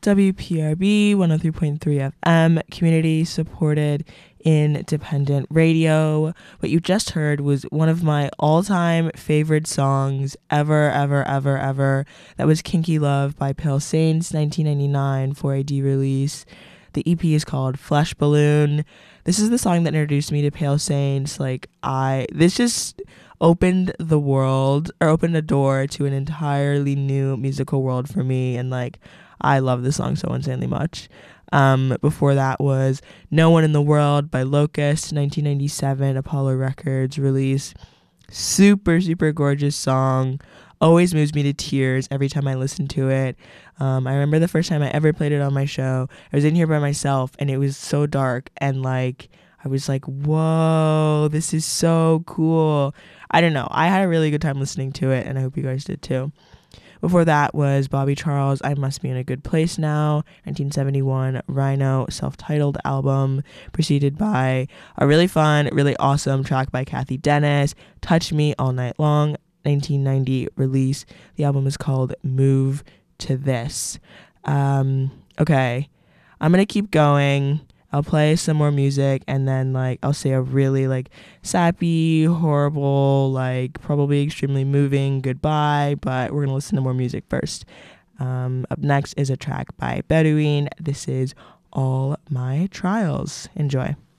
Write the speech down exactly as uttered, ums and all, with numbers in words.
W P R B one oh three point three F M, community supported independent radio. What you just heard was one of my all-time favorite songs ever, ever, ever, ever. That was Kinky Love by Pale Saints, nineteen ninety-nine, four A D release. The E P is called Flesh Balloon. This is the song that introduced me to Pale Saints. Like, I, this just opened the world, or opened a door to an entirely new musical world for me, and like, I love this song so insanely much. Um, before that was No One in the World by Locust, nineteen ninety-seven, Apollo Records release. Super, super gorgeous song. Always moves me to tears every time I listen to it. Um, I remember the first time I ever played it on my show, I was in here by myself, and it was so dark, and like, I was like, whoa, this is so cool. I don't know. I had a really good time listening to it, and I hope you guys did too. Before that was Bobby Charles, I Must Be in a Good Place Now, nineteen seventy-one, Rhino, self-titled album, preceded by a really fun, really awesome track by Kathy Dennis, Touch Me All Night Long, nineteen ninety release. The album is called Move to This. Um, okay, I'm going to keep going. I'll play some more music, and then like I'll say a really like sappy, horrible, like probably extremely moving goodbye, but we're gonna listen to more music first. Um, up next is a track by Bedouin. This is All My Trials. Enjoy.